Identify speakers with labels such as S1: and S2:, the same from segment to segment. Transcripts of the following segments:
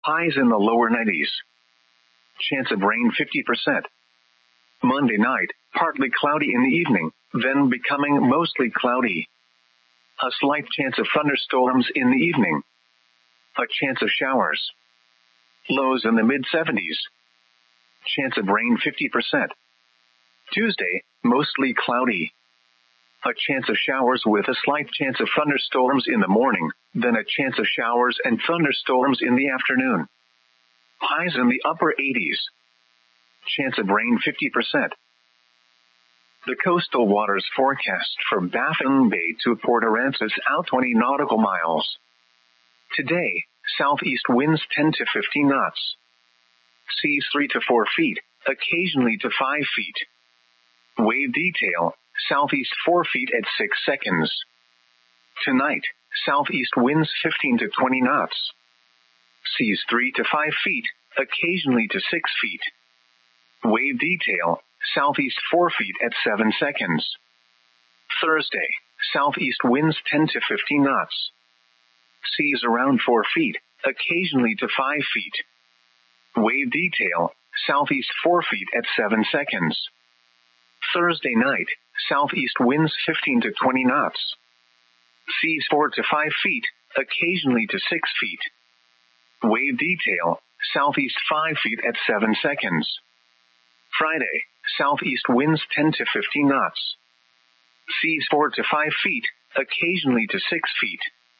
S1: Highs in the lower 90s. Chance of rain 50%. Monday night, partly cloudy in the evening, then becoming mostly cloudy. A slight chance of thunderstorms in the evening. A chance of showers. Lows in the mid-70s. Chance of rain 50%. Tuesday, mostly cloudy. A chance of showers with a slight chance of thunderstorms in the morning, then a chance of showers and thunderstorms in the afternoon. Highs in the upper 80s. Chance of rain 50%. The coastal waters forecast for Baffin Bay to Port Aransas out 20 nautical miles. Today, southeast winds 10 to 15 knots. Seas 3 to 4 feet, occasionally to 5 feet. Wave detail, southeast 4 feet at 6 seconds. Tonight, southeast winds 15 to 20 knots. Seas 3 to 5 feet, occasionally to 6 feet. Wave detail, southeast 4 feet at 7 seconds. Thursday, southeast winds 10 to 15 knots. Seas around 4 feet, occasionally to 5 feet. Wave detail, southeast 4 feet at 7 seconds. Thursday night, southeast winds 15 to 20 knots. Seas 4 to 5 feet, occasionally to 6 feet. Wave detail, southeast 5 feet at 7 seconds. Friday, southeast winds 10 to 15 knots. Seas 4 to 5 feet, occasionally to 6 feet.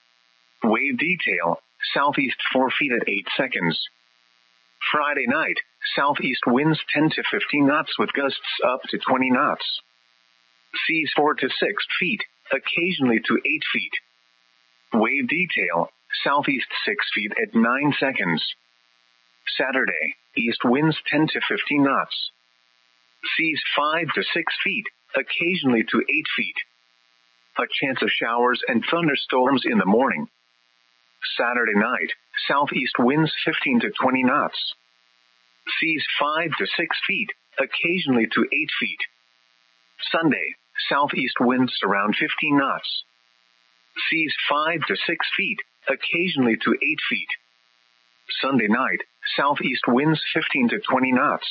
S1: Wave detail, southeast 4 feet at 8 seconds. Friday night, southeast winds 10 to 15 knots with gusts up to 20 knots. Seas 4 to 6 feet, occasionally to 8 feet. Wave detail, southeast 6 feet at 9 seconds. Saturday, east winds 10 to 15 knots. Seas 5 to 6 feet, occasionally to 8 feet. A chance of showers and thunderstorms in the morning. Saturday night, southeast winds 15 to 20 knots. Seas 5 to 6 feet, occasionally to 8 feet. Sunday, southeast winds around 15 knots. Seas 5 to 6 feet, occasionally to 8 feet. Sunday night, southeast winds 15 to 20 knots.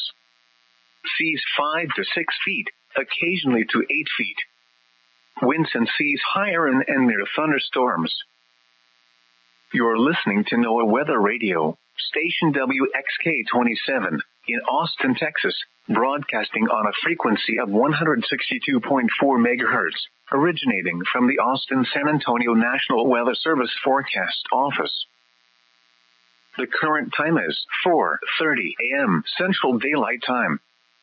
S1: Seas 5 to 6 feet, occasionally to 8 feet. Winds and seas higher and near thunderstorms. You're listening to NOAA Weather Radio, station WXK-27, in Austin, Texas, broadcasting on a frequency of 162.4 megahertz, originating from the Austin-San Antonio National Weather Service Forecast Office. The current time is 4:30 a.m. Central Daylight Time.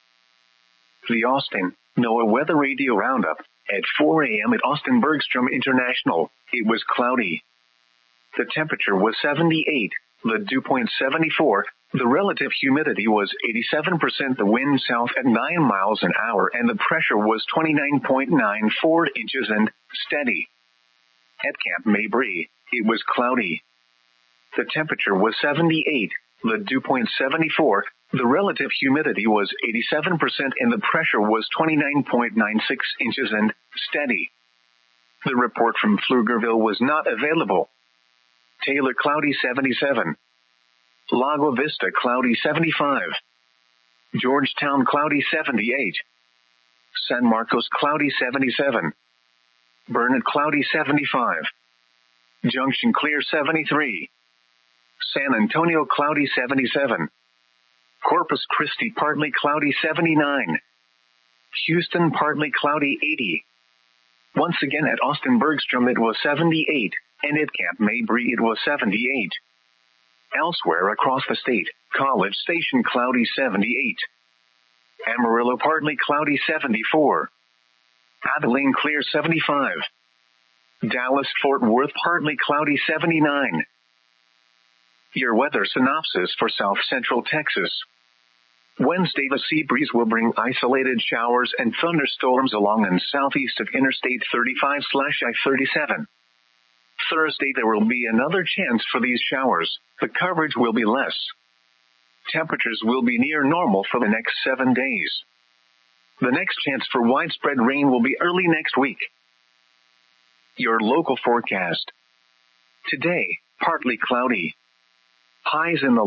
S1: The Austin NOAA Weather Radio Roundup. At 4 a.m. at Austin Bergstrom International, it was cloudy. The temperature was 78, the dew point 74, the relative humidity was 87%, the wind south at 9 miles an hour, and the pressure was 29.94 inches and steady. At Camp Mabry, it was cloudy. The temperature was 78, the dew point 74, the relative humidity was 87%, and the pressure was 29.96 inches and steady. The report from Pflugerville was not available. Taylor cloudy 77. Lago Vista cloudy 75. Georgetown cloudy 78. San Marcos cloudy 77. Burnett cloudy 75. Junction clear 73. San Antonio cloudy 77. Corpus Christi partly cloudy 79. Houston partly cloudy 80. Once again at Austin Bergstrom it was 78, and at Camp Mabry it was 78. Elsewhere across the state, College Station cloudy 78. Amarillo partly cloudy 74. Abilene clear 75. Dallas Fort Worth partly cloudy 79. Your weather synopsis for South Central Texas. Wednesday, the sea breeze will bring isolated showers and thunderstorms along and southeast of Interstate 35/I-37. Thursday, there will be another chance for these showers. The coverage will be less. Temperatures will be near normal for the next 7 days. The next chance for widespread rain will be early next week. Your local forecast. Today, partly cloudy. Highs in the